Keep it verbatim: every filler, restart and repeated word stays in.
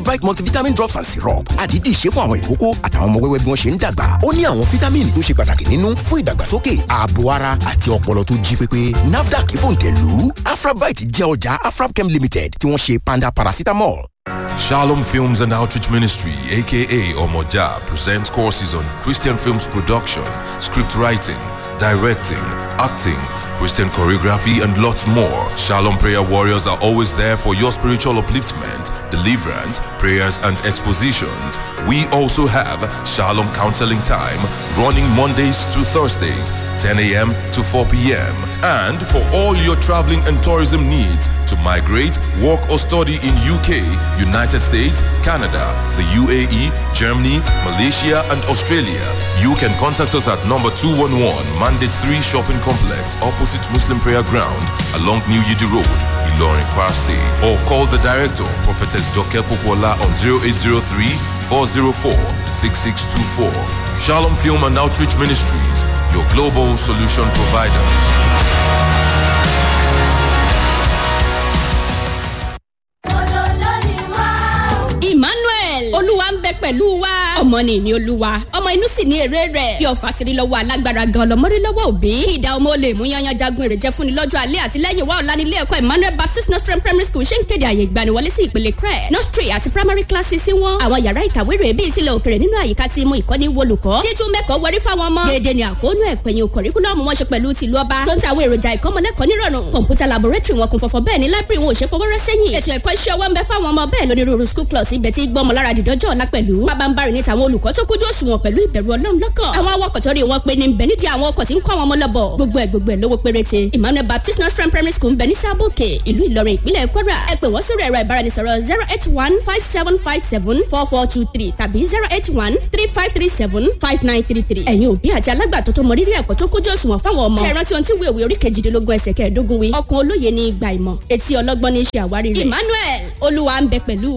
Afravite multivitamin drops and syrup àdídì ṣe fún àwọn ìkókó àtàwọn ọmọ wẹ́wẹ́ bí wọ́n ṣe ń dàgbà. Ó ní àwọn fítámìnì tó ṣe pàtàkì nínú fún ìdàgbàsókè ààbò ara àti ọpọlọ tó jí pépé. NAFDAC fòǹtẹ̀lù. Afravite jẹ́ ọjà Afrabchem Limited tí wọ́n ṣe panda paracetamol. Shalom Films and Outreach Ministry, aka Omoja, presents courses on Christian films production, script writing, directing, acting, Christian choreography, and lots more. Shalom Prayer Warriors are always there for your spiritual upliftment, deliverance, prayers, and expositions. We also have Shalom Counseling Time, running Mondays to Thursdays, ten a m to four p m And for all your traveling and tourism needs to migrate, work, or study in U K, United States, Canada, the U A E, Germany, Malaysia, and Australia, you can contact us at number two one one Mandate three Shopping Complex, opposite Muslim Prayer Ground, along New Yidi Road, Ilorin, Kwara State, or call the director, Prophetess Joke Popola, on zero eight zero three, four zero four, six six two four. Shalom Film and Outreach Ministries, your global solution providers. Emmanuel Olúwa ń bẹ pẹ̀lú wa. Ọmọ ni ìní Olúwa, ọmọ inú sì ní èrè rẹ̀. Bí ọ̀fà tiri lọ́wọ́ alágbára gan lọ́mọrí lọ́wọ́ òbí. Ìdá ọmọ olè mú yanyan jagun èrè jẹ́ fúnni lọ́jọ́ alẹ́ àti lẹ́yìn wa ọ̀la nílé ẹ̀kọ́ Emmanuel Baptist Nostrum Primary School ṣe ń kéde àyè ìgbaniwọlé sí ìpele crèche, nursery àti primary classes sí wọn. Àwọn yàrá ìkàwé rẹ̀ bíi tilẹ̀ òkèrè nínú àyíká tí mú ìkọ́ni wolùkọ́. Títún mẹ́kọ̀ọ́ wọrí fáwọn ọmọ. Dédé ni àkóónú ẹ̀pẹ̀yìn kọ̀ríkúlọ́ọ̀mù wọn ṣe pẹ̀lú tìlú ọba. Tó ń ta àwọn èròjà ìkọ́mọlẹ́kọ̀ọ́ nírọ̀rùn. Kọ̀mpútà laboratory wọn kún fọ́fọ́ bẹ́ẹ̀ ni library wọn ò ṣe fọwọ́rọ́ sẹ́yìn. Ètò ẹ̀kọ́ iṣẹ́ ọwọ́ ń bẹ fáwọn ọmọ bẹ́ẹ̀ lónírúurú school clubs ibẹ̀ tí gbọ́mọ lára dìdọ́jọ́ ọ̀la pẹ̀lú. Pabambarì ní tàwọn olùkọ́ tó kójú òṣùwọ̀n pẹ̀lú ìbẹ̀rù Ọlọ́run lọ́kàn. Àwọn awakọ̀ tó rí wọn pé ní ń bẹ nídìí àwọn ọkọ̀ tí ń kọ́ àwọn ọmọ lọ́bọ̀. Gbogbo ẹ̀ gbogbo ẹ̀ lówó péréte. Emmanuel Baptist Nostrum Primary School ń bẹ ní Sábòkè, ìlú Ìlọrin, ìpínlẹ̀ Kwara. Ẹ pè wọ́n sórí ẹ̀rọ ìbáraẹnisọ̀rọ̀ zero eight one five seven five seven four four two three tàbí zero eight one three five three seven five nine three three. Ẹ̀yin òbí àti alágbàtọ́ tó mọ rírì ẹ̀kọ́ tó kójú òṣùwọ̀n fáwọn ọmọ. Ṣé ìrántí ohun tí wíwèé orí kejìdínlógún ẹsẹ̀ kẹẹ̀ẹ́dógún wí? Ọkàn olóye ní ìgbà ìmọ̀, etí ọlọ́gbọ́n ní ṣe àwárí rẹ̀. Emmanuel Olúwa ń bẹ pẹ̀lú